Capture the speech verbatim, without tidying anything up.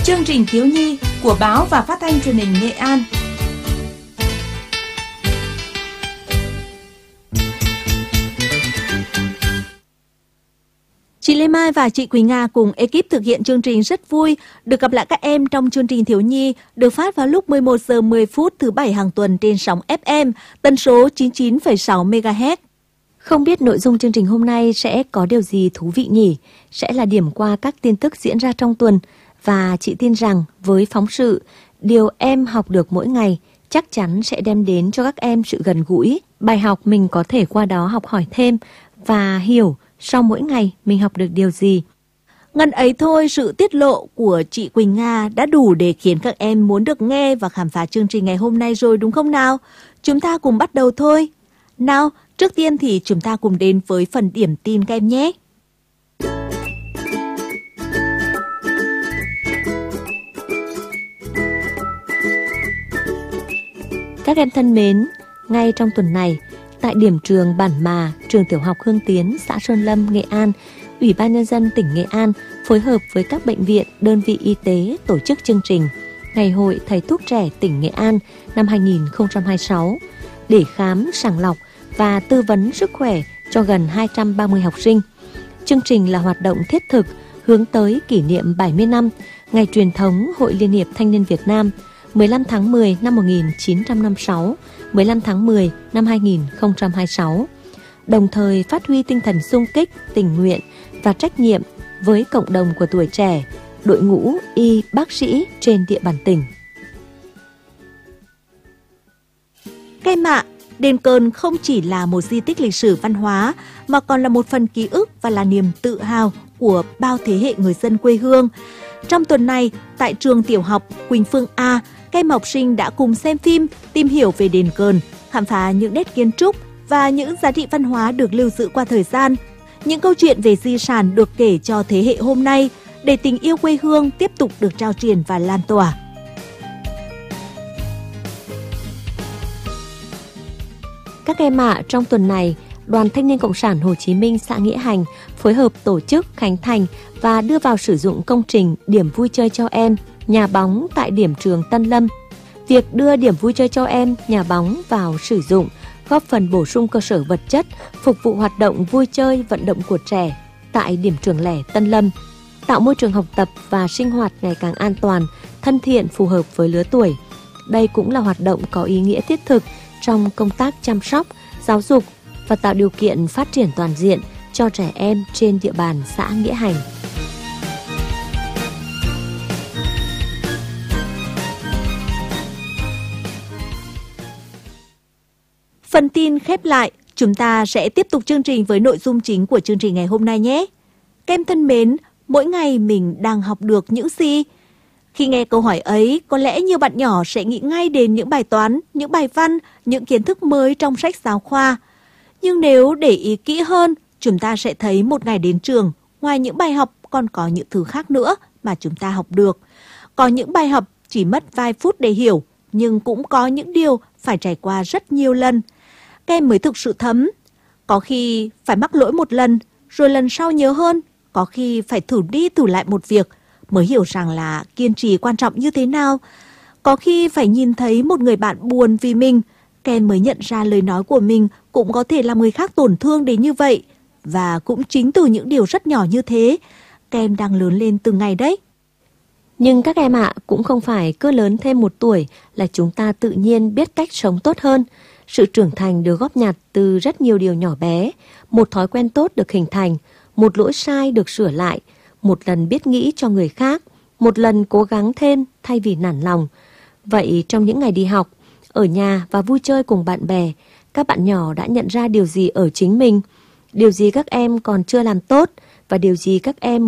Chương trình thiếu nhi của báo và phát thanh truyền hình Nghệ An. Chị Lê Mai và chị Quỳnh Nga cùng ekip thực hiện chương trình rất vui được gặp lại các em trong chương trình thiếu nhi được phát vào lúc mười một giờ mười phút thứ bảy hàng tuần trên sóng ép em tần số chín mươi chín phẩy sáu mê ga héc. Không biết nội dung chương trình hôm nay sẽ có điều gì thú vị nhỉ? Sẽ là điểm qua các tin tức diễn ra trong tuần. Và chị tin rằng với phóng sự Điều em học được mỗi ngày chắc chắn sẽ đem đến cho các em sự gần gũi, bài học mình có thể qua đó học hỏi thêm và hiểu sau mỗi ngày mình học được điều gì. Ngần ấy thôi, sự tiết lộ của chị Quỳnh Nga đã đủ để khiến các em muốn được nghe và khám phá chương trình ngày hôm nay rồi đúng không nào? Chúng ta cùng bắt đầu thôi. Nào, trước tiên thì chúng ta cùng đến với phần điểm tin các em nhé. Các em thân mến, ngay trong tuần này, tại điểm trường Bản Mà, trường tiểu học Hương Tiến, xã Sơn Lâm, Nghệ An, Ủy ban Nhân dân tỉnh Nghệ An phối hợp với các bệnh viện, đơn vị y tế tổ chức chương trình Ngày hội Thầy thuốc trẻ tỉnh Nghệ An năm hai nghìn không trăm hai mươi sáu để khám, sàng lọc và tư vấn sức khỏe cho gần hai trăm ba mươi học sinh. Chương trình là hoạt động thiết thực hướng tới kỷ niệm bảy mươi năm ngày truyền thống Hội Liên hiệp Thanh niên Việt Nam mười lăm tháng mười năm một nghìn chín trăm năm mươi sáu, mười lăm tháng mười năm hai nghìn không trăm hai mươi sáu, đồng thời phát huy tinh thần xung kích, tình nguyện và trách nhiệm với cộng đồng của tuổi trẻ, đội ngũ y bác sĩ trên địa bàn tỉnh. Các em ạ, đền Cờn không chỉ là một di tích lịch sử văn hóa mà còn là một phần ký ức và là niềm tự hào của bao thế hệ người dân quê hương. Trong tuần này, tại trường tiểu học Quỳnh Phương A, các em học sinh đã cùng xem phim, tìm hiểu về đền Cờn, khám phá những nét kiến trúc và những giá trị văn hóa được lưu giữ qua thời gian. Những câu chuyện về di sản được kể cho thế hệ hôm nay để tình yêu quê hương tiếp tục được trao truyền và lan tỏa. Các em ạ, trong tuần này, Đoàn Thanh niên Cộng sản Hồ Chí Minh xã Nghĩa Hành phối hợp tổ chức khánh thành và đưa vào sử dụng công trình điểm vui chơi cho em, nhà bóng tại điểm trường Tân Lâm. Việc đưa điểm vui chơi cho em, nhà bóng vào sử dụng góp phần bổ sung cơ sở vật chất, phục vụ hoạt động vui chơi, vận động của trẻ tại điểm trường lẻ Tân Lâm, tạo môi trường học tập và sinh hoạt ngày càng an toàn, thân thiện, phù hợp với lứa tuổi. Đây cũng là hoạt động có ý nghĩa thiết thực trong công tác chăm sóc, giáo dục và tạo điều kiện phát triển toàn diện cho trẻ em trên địa bàn xã Nghĩa Hành. Phần tin khép lại, chúng ta sẽ tiếp tục chương trình với nội dung chính của chương trình ngày hôm nay nhé. Các em thân mến, mỗi ngày mình đang học được những gì? Khi nghe câu hỏi ấy, có lẽ nhiều bạn nhỏ sẽ nghĩ ngay đến những bài toán, những bài văn, những kiến thức mới trong sách giáo khoa. Nhưng nếu để ý kỹ hơn, chúng ta sẽ thấy một ngày đến trường, ngoài những bài học còn có những thứ khác nữa mà chúng ta học được. Có những bài học chỉ mất vài phút để hiểu, nhưng cũng có những điều phải trải qua rất nhiều lần. Các em mới thực sự thấm. Có khi phải mắc lỗi một lần, rồi lần sau nhớ hơn. Có khi phải thử đi thử lại một việc, mới hiểu rằng là kiên trì quan trọng như thế nào. Có khi phải nhìn thấy một người bạn buồn vì mình, các em mới nhận ra lời nói của mình cũng có thể làm người khác tổn thương đến như vậy. Và cũng chính từ những điều rất nhỏ như thế, các em đang lớn lên từng ngày đấy. Nhưng các em ạ, cũng không phải cứ lớn thêm một tuổi là chúng ta tự nhiên biết cách sống tốt hơn. Sự trưởng thành được góp nhặt từ rất nhiều điều nhỏ bé, một thói quen tốt được hình thành, một lỗi sai được sửa lại, một lần biết nghĩ cho người khác, một lần cố gắng thêm thay vì nản lòng. Vậy trong những ngày đi học, ở nhà và vui chơi cùng bạn bè, các bạn nhỏ đã nhận ra điều gì ở chính mình, điều gì các em còn chưa làm tốt và điều gì các em